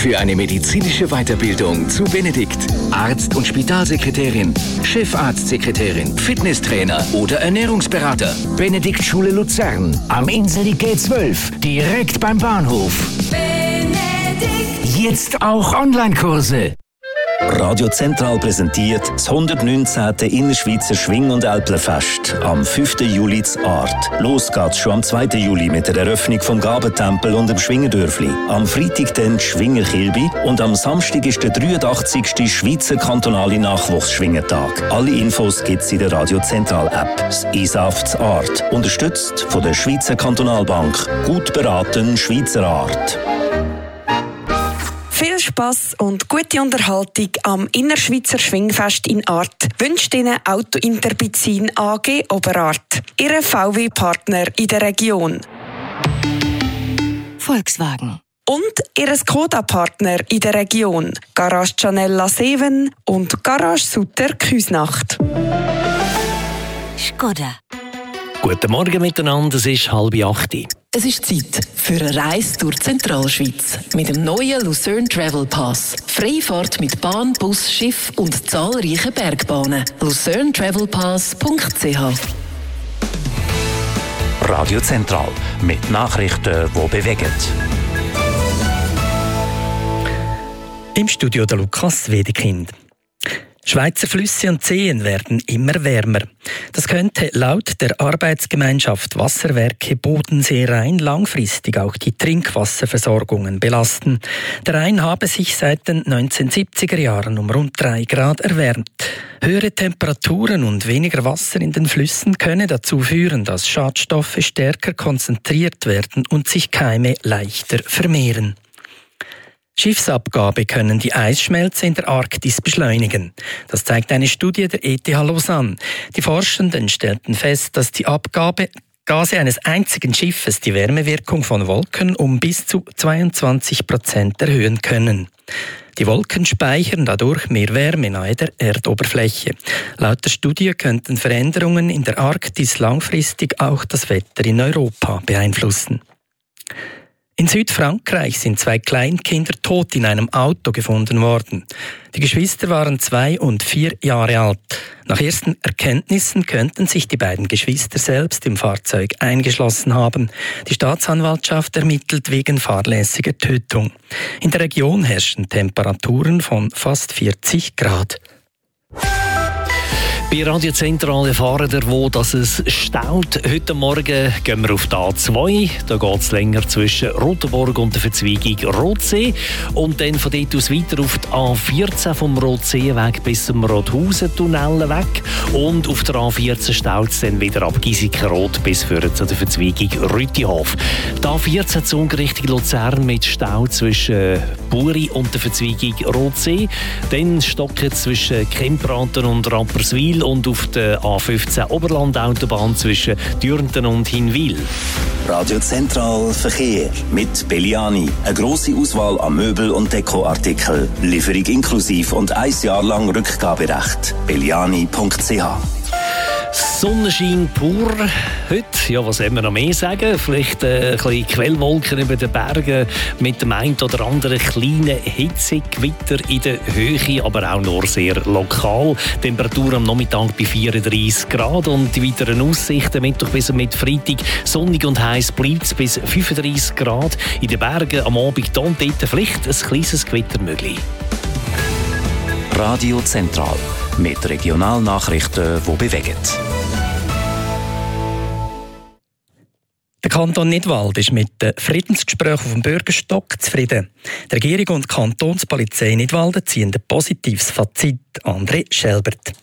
für eine medizinische Weiterbildung zu Benedikt. Arzt- und Spitalsekretärin, Chefarztsekretärin, Fitnesstrainer oder Ernährungsberater. Benedikt Schule Luzern. Am Inseli G12. Direkt beim Bahnhof. Benedikt. Jetzt auch Online-Kurse. Radio Zentral präsentiert das 119. Innerschweizer Schwing- und Älplerfest am 5. Juli zu Art. Los geht's schon am 2. Juli mit der Eröffnung vom Gabentempel und dem Schwingerdörfli. Am Freitag dann die Schwingerkilbi und am Samstag ist der 83. Schweizer kantonale Nachwuchsschwingertag. Alle Infos gibt's in der Radio Zentral App. Das ISAF zu Art. Unterstützt von der Schweizer Kantonalbank. Gut beraten Schweizer Art. Viel Spass und gute Unterhaltung am Innerschweizer Schwingfest in Art wünscht Ihnen Auto Interbizin AG Oberart, Ihr VW-Partner in der Region. Volkswagen. Und Ihr Skoda-Partner in der Region, Garage Gianella Seven und Garage Sutter Küsnacht. Skoda. Guten Morgen miteinander, es ist 7:30. Es ist Zeit für eine Reise durch die Zentralschweiz mit dem neuen Lucerne Travel Pass. Freifahrt mit Bahn, Bus, Schiff und zahlreichen Bergbahnen. lucernetravelpass.ch. Radio Zentral mit Nachrichten, die bewegen. Im Studio der Lukas Wedekind. Schweizer Flüsse und Seen werden immer wärmer. Das könnte laut der Arbeitsgemeinschaft Wasserwerke Bodensee-Rhein langfristig auch die Trinkwasserversorgungen belasten. Der Rhein habe sich seit den 1970er Jahren um rund 3 Grad erwärmt. Höhere Temperaturen und weniger Wasser in den Flüssen könne dazu führen, dass Schadstoffe stärker konzentriert werden und sich Keime leichter vermehren. Schiffsabgabe können die Eisschmelze in der Arktis beschleunigen. Das zeigt eine Studie der ETH Lausanne. Die Forschenden stellten fest, dass die Abgase eines einzigen Schiffes die Wärmewirkung von Wolken um bis zu 22% erhöhen können. Die Wolken speichern dadurch mehr Wärme nahe der Erdoberfläche. Laut der Studie könnten Veränderungen in der Arktis langfristig auch das Wetter in Europa beeinflussen. In Südfrankreich sind 2 Kleinkinder tot in einem Auto gefunden worden. Die Geschwister waren 2 und 4 Jahre alt. Nach ersten Erkenntnissen könnten sich die beiden Geschwister selbst im Fahrzeug eingeschlossen haben. Die Staatsanwaltschaft ermittelt wegen fahrlässiger Tötung. In der Region herrschen Temperaturen von fast 40 Grad. Bei Radio Zentral erfahren wir, dass es staut. Heute Morgen gehen wir auf die A2. Da geht es länger zwischen Rotenburg und der Verzweigung Rotsee. Und dann von dort aus weiter auf die A14 vom Rotseeweg bis zum Rothausen-Tunnel weg. Und auf der A14 staut es dann wieder ab Giesikenrot bis zu der Verzweigung Rütihof. Die A14 Zug Richtung Luzern mit Stau zwischen Buri und der Verzweigung Rotsee. Dann stocken zwischen Kempraten und Rapperswil und auf der A15 Oberlandautobahn zwischen Dürnten und Hinwil. Radio Zentral Verkehr mit Belliani. Eine grosse Auswahl an Möbel- und Dekoartikeln. Lieferung inklusiv und 1 Jahr lang Rückgaberecht. belliani.ch. Sonnenschein pur heute. Ja, was wollen wir noch mehr sagen? Vielleicht ein bisschen Quellwolken über den Bergen mit dem einen oder anderen kleinen Hitzegewitter in der Höhe, aber auch nur sehr lokal. Temperatur am Nachmittag bei 34 Grad und die weiteren Aussichten Mittwoch bis mit Freitag sonnig und heiß bleibt es bis 35 Grad. In den Bergen am Abend und dort vielleicht ein kleines Gewitter möglich. Radio Zentral mit Regionalnachrichten, die bewegen. Der Kanton Nidwald ist mit den Friedensgesprächen auf dem Bürgerstock zufrieden. Die Regierung und die Kantonspolizei Nidwalden ziehen ein positives Fazit. André Schelbert.